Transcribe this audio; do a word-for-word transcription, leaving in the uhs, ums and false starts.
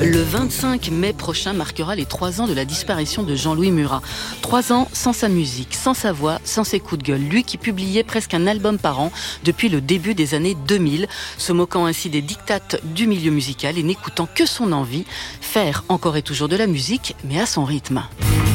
Le vingt-cinq mai prochain marquera les trois ans de la disparition de Jean-Louis Murat. Trois ans sans sa musique, sans sa voix, sans ses coups de gueule. Lui qui publiait presque un album par an depuis le début des années deux mille, se moquant ainsi des dictates du milieu musical et n'écoutant que son envie, faire encore et toujours de la musique, mais à son rythme.